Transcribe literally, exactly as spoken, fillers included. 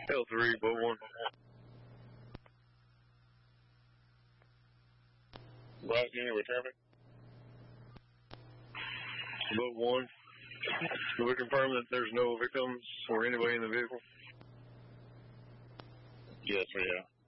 L three, boat one. Roger, can you return me? Boat one. Can we confirm that there's no victims or anybody in the vehicle? Yes, we have.